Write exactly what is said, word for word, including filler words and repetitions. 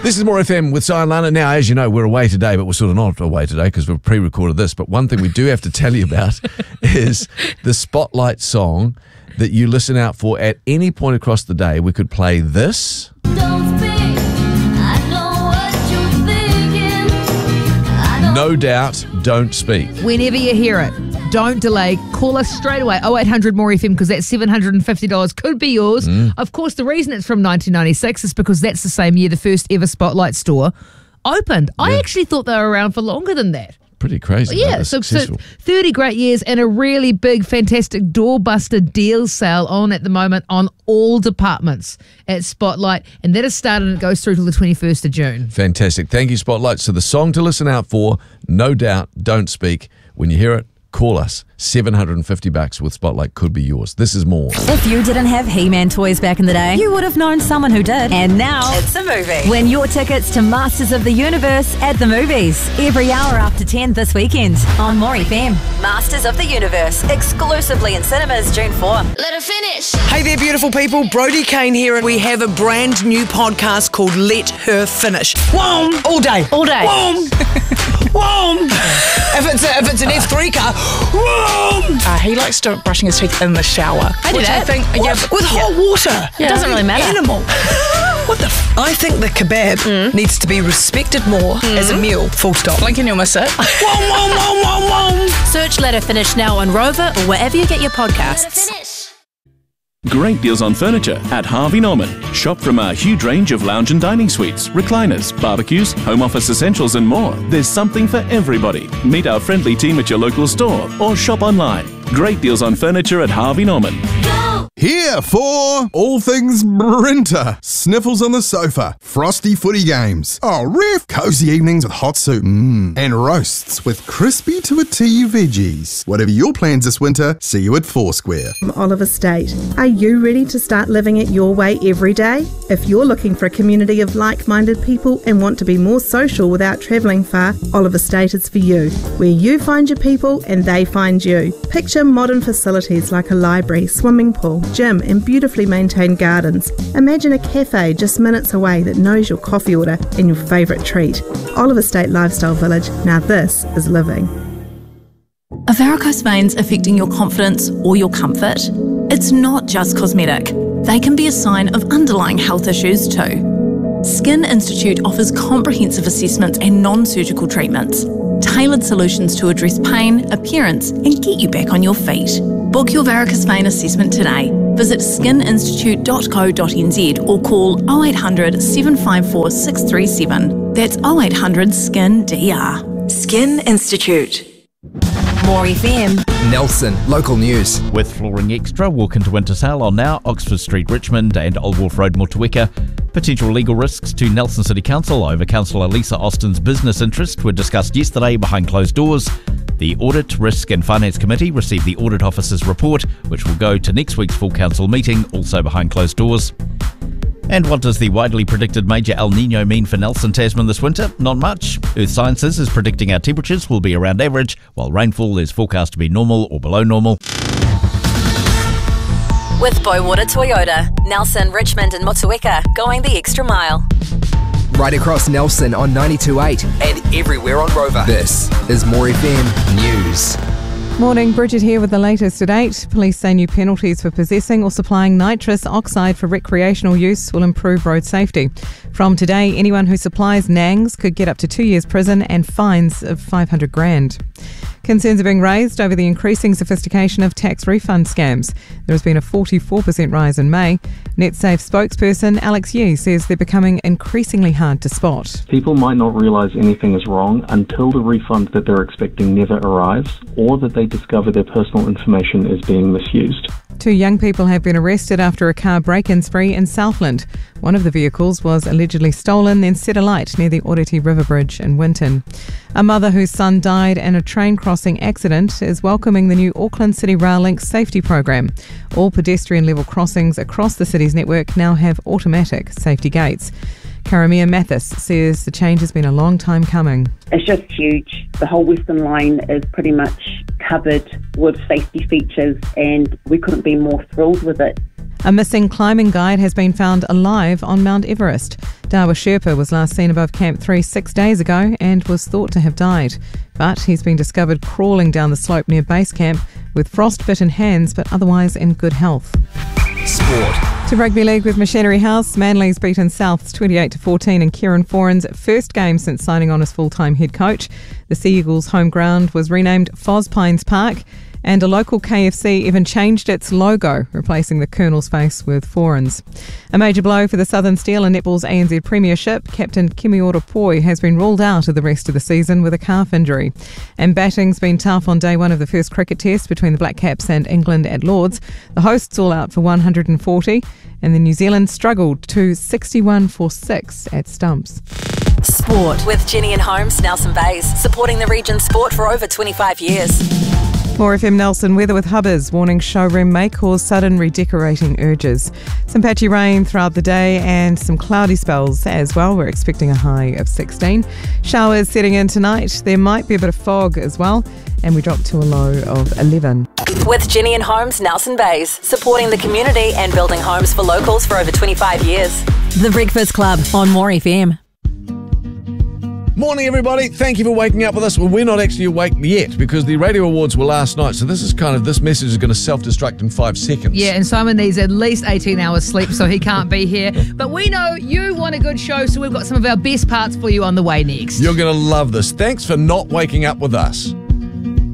This is More F M with Si and Lana. Now, as you know, we're away today, but we're sort of not away today because we've pre-recorded this. But one thing we do have to tell you about is the Spotlight song that you listen out for at any point across the day. We could play this. Don't speak, I know what you're thinking. I know No doubt, don't speak. Whenever you hear it, don't delay. Call us straight away, oh eight hundred more F M, because that seven hundred fifty dollars could be yours. Mm. Of course, the reason it's from nineteen ninety-six is because that's the same year the first ever Spotlight store opened. Yeah. I actually thought they were around for longer than that. Pretty crazy. Yeah, so, so thirty great years and a really big, fantastic doorbuster deal sale on at the moment on all departments at Spotlight. And that has started and it goes through till the twenty-first of June. Fantastic. Thank you, Spotlight. So the song to listen out for, No Doubt, Don't Speak. When you hear it, call us. seven hundred fifty bucks with Spotlight could be yours. This is more. If you didn't have He-Man toys back in the day, you would have known someone who did. And now it's a movie. Win your tickets to Masters of the Universe at the movies every hour after ten this weekend on More F M. Masters of the Universe, exclusively in cinemas June fourth. let her finish. Hey there, beautiful people. Brody Kane here, and we have a brand new podcast called Let Her Finish. Whom all day, All day. Whom, whom. If it's a, if it's an F three car, whom. Uh, he likes to brushing his teeth in the shower. I do which that. I think, yeah, What? With hot water. Yeah. Doesn't really matter. Animal. What the? F- I think the kebab needs to be respected more as a meal. Full stop. blink and you'll miss it. Whom, whom, whom, whom, whom. Search Let Her Finish now on Rover or wherever you get your Let her podcasts. finish. Great deals on furniture at Harvey Norman. Shop from our huge range of lounge and dining suites, recliners, barbecues, home office essentials and more. There's something for everybody. Meet our friendly team at your local store or shop online. Great deals on furniture at Harvey Norman. Go. Here for all things Brinter. Sniffles on the sofa, frosty footy games. Oh, riff! Cozy evenings with hot soup. Mmm. And roasts with crispy to a T veggies. Whatever your plans this winter, see you at Foursquare. Olive Estate. Are you ready to start living it your way every day? If you're looking for a community of like-minded people and want to be more social without travelling far, Olive Estate is for you, where you find your people and they find you. Picture modern facilities like a library, swimming pool, gym and beautifully maintained gardens. Imagine a cafe just minutes away that knows your coffee order and your favourite treat. Olive Estate Lifestyle Village. Now this is living. Are varicose veins affecting your confidence or your comfort? It's not just cosmetic. They can be a sign of underlying health issues too. Skin Institute offers comprehensive assessments and non-surgical treatments, tailored solutions to address pain, appearance, and get you back on your feet. Book your varicose vein assessment today. Visit skin institute dot co dot n z or call oh eight hundred, seven five four, six three seven. That's oh eight hundred, S K I N D R. Skin Institute. More F M. Nelson, local news. With Flooring Extra, walk into winter sale on now Oxford Street, Richmond and Old Wharf Road, Motueka. Potential legal risks to Nelson City Council over Councillor Lisa Austin's business interest were discussed yesterday behind closed doors. The Audit, Risk and Finance Committee received the Audit Officer's report, which will go to next week's full council meeting, also behind closed doors. And what does the widely predicted major El Nino mean for Nelson, Tasman this winter? Not much. Earth Sciences is predicting our temperatures will be around average, while rainfall is forecast to be normal or below normal. With Boywater Toyota, Nelson, Richmond and Motueka, going the extra mile. Right across Nelson on ninety-two point eight and everywhere on Rover. This is More F M News. Morning, Bridget here with the latest to date. Police say new penalties for possessing or supplying nitrous oxide for recreational use will improve road safety. From today, anyone who supplies nangs could get up to two years prison and fines of five hundred grand. Concerns are being raised over the increasing sophistication of tax refund scams. There has been a forty-four percent rise in May. NetSafe spokesperson Alex Yee says they're becoming increasingly hard to spot. People might not realise anything is wrong until the refund that they're expecting never arrives, or that they discover their personal information is being misused. Two young people have been arrested after a car break-in spree in Southland. One of the vehicles was allegedly stolen, then set alight near the Oreti River Bridge in Winton. A mother whose son died in a train crossing accident is welcoming the new Auckland City Rail Link safety program. All pedestrian level crossings across the city's network now have automatic safety gates. Karamia Mathis says the change has been a long time coming. It's just huge. The whole Western Line is pretty much covered with safety features and we couldn't be more thrilled with it. A missing climbing guide has been found alive on Mount Everest. Dawa Sherpa was last seen above Camp three six days ago and was thought to have died. But he's been discovered crawling down the slope near base camp with frostbitten hands, but otherwise in good health. Sport. To rugby league with Machinery House, Manly's beaten Souths twenty-eight to fourteen in Kieran Foran's first game since signing on as full-time head coach. The Sea Eagles' home ground was renamed Foz Pines Park, and a local K F C even changed its logo, replacing the Colonel's face with Foran's. A major blow for the Southern Steel in netball's A N Z Premiership. Captain Kimiora Poi has been ruled out of the rest of the season with a calf injury. And batting's been tough on day one of the first cricket test between the Black Caps and England at Lords. The hosts all out for one hundred forty, and the New Zealand struggled to sixty-one for six at stumps. Sport with Jenny and Holmes, Nelson Bays, supporting the region's sport for over twenty-five years. More F M Nelson weather with Hubbers, warning showroom may cause sudden redecorating urges. Some patchy rain throughout the day and some cloudy spells as well. We're expecting a high of sixteen. Showers setting in tonight. There might be a bit of fog as well, and we drop to a low of eleven. With Jenny and Holmes, Nelson Bays, supporting the community and building homes for locals for over twenty-five years. The Breakfast Club on More F M. Morning, everybody. Thank you for waking up with us. Well, we're not actually awake yet because the radio awards were last night. So this is kind of, this message is going to self-destruct in five seconds. Yeah, and Simon needs at least eighteen hours sleep, so he can't be here. But we know you want a good show, so we've got some of our best parts for you on the way next. You're going to love this. Thanks for not waking up with us.